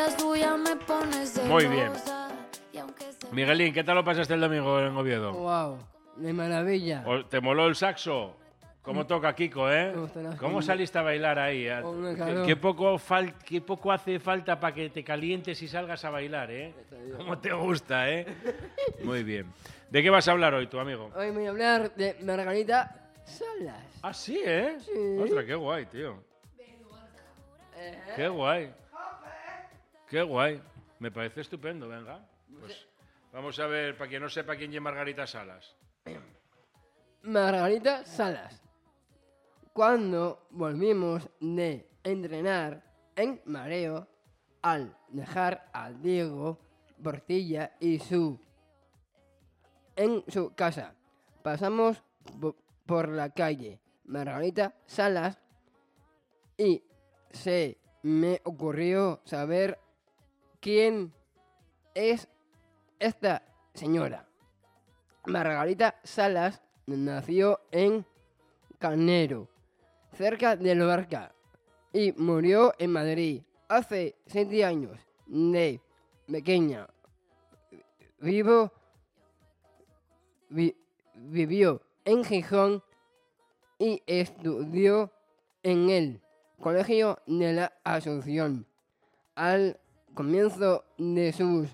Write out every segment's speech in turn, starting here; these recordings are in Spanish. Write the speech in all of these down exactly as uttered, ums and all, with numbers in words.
las tuyas me pones celosa. Muy bien. Miguelín, ¿qué tal lo pasaste el domingo en Oviedo? Wow, de maravilla. ¿Te moló el saxo? ¿Cómo toca Kiko, eh? ¿Cómo, ¿Cómo saliste a bailar ahí? ¿Qué, qué, poco fal, ¿Qué poco hace falta para que te calientes y salgas a bailar, eh? ¿Cómo te gusta, eh? Muy bien. ¿De qué vas a hablar hoy, tu amigo? Hoy voy a hablar de Margarita Salas. Ah, sí, ¿eh? Sí. Ostras, qué guay, tío. ¿Eh? Qué guay. Qué guay. Me parece estupendo, venga. Pues vamos a ver, para quien no sepa quién es Margarita Salas. Margarita Salas. Cuando volvimos de entrenar en mareo, al dejar a Diego Portilla y su en su casa, pasamos por la calle Margarita Salas y se me ocurrió saber quién es esta señora. Margarita Salas nació en Carnero, cerca de Lorca, y murió en Madrid hace siete años. De pequeña vivo, vi, vivió en Gijón y estudió en el Colegio de la Asunción. Al comienzo de sus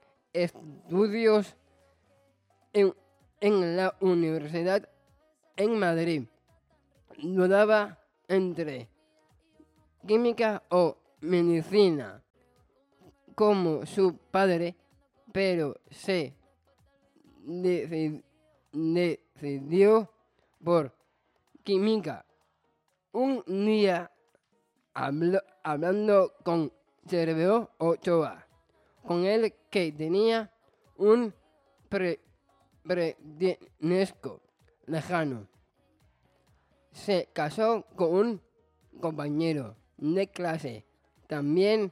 estudios en, en la Universidad en Madrid, dudaba entre química o medicina, como su padre, pero se decid, decidió por química. Un día, hablo, hablando con Cerveo Ochoa, con el que tenía un pre, parentesco lejano, se casó con un compañero de clase, también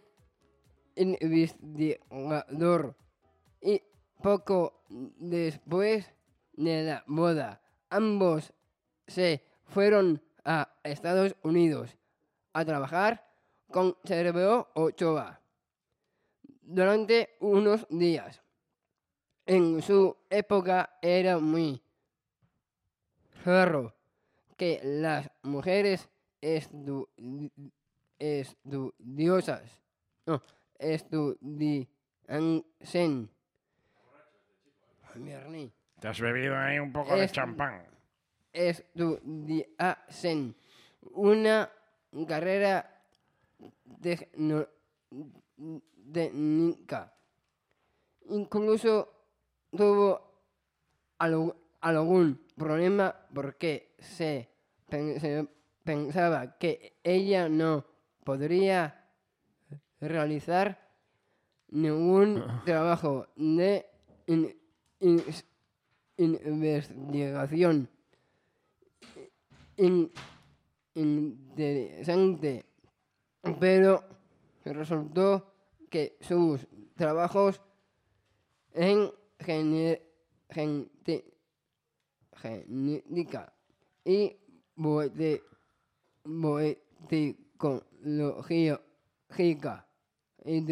investigador, y poco después de la boda, ambos se fueron a Estados Unidos a trabajar con Cerveo Ochoa durante unos días. En su época era muy raro que las mujeres estu estudiosas no, estudiasen. Te has bebido ahí un poco de champán. Estudiasen una carrera técnica. Incluso tuvo algo, algún problema porque se, se pensaba que ella no podría realizar ningún trabajo de in, in, investigación in, interesante, pero resultó que sus trabajos en gener, gente, genética y boeticología y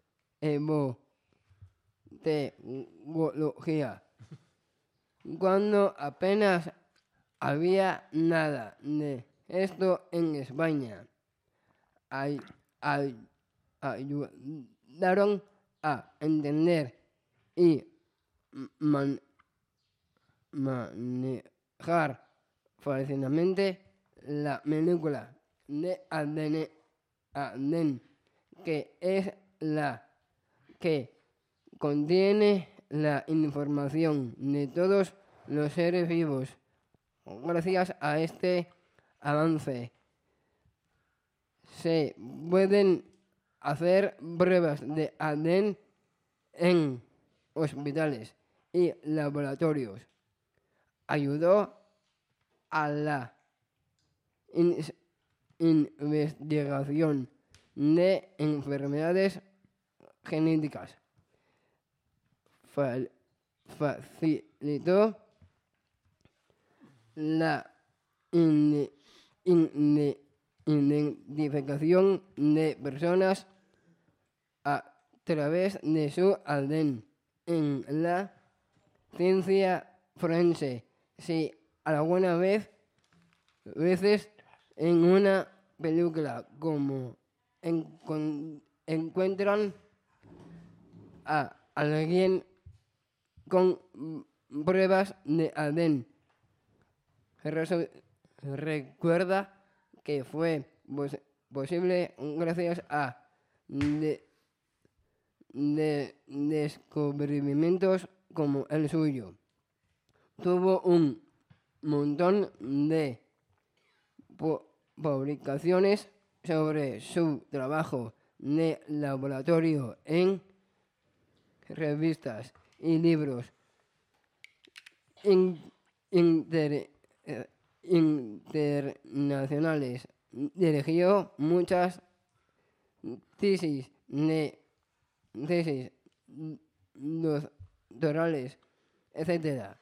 teología, cuando apenas había nada de esto en España. Ay, ay, ayudaron a entender y man, manejar fácilmente la molécula de A D N, A D N, que es la que contiene la información de todos los seres vivos. Gracias a este avance se pueden hacer pruebas de A D N en hospitales y laboratorios. Ayudó a la in investigación de enfermedades genéticas. Fal facilitó la in in identificación de personas a través de su A D N en la ciencia forense. Si alguna vez, veces en una película como en, encuentran a alguien con pruebas de A D N, Resu- recuerda que fue pos- posible gracias a de, de descubrimientos como el suyo. Tuvo un montón de pu- publicaciones sobre su trabajo de laboratorio en revistas y libros in- inter- eh, internacionales. Dirigió muchas tesis, de, tesis doctorales, etcétera.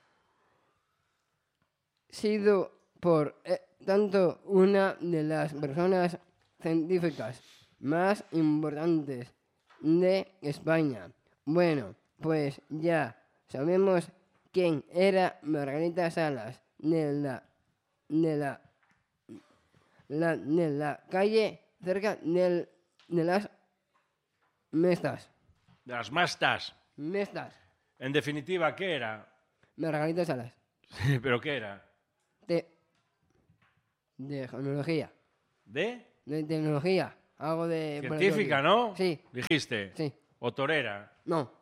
Sido por eh, tanto una de las personas científicas más importantes de España. Bueno, pues ya sabemos quién era Margarita Salas de la, de la, la- de la calle cerca del, de las Mestas. De las mastas. Mestas. En definitiva, ¿qué era? Margarita Salas. ¿Pero qué era? De, de tecnología. ¿De? De tecnología. Algo de... Científica, ¿no? Sí. Dijiste. Sí. ¿O torera? No.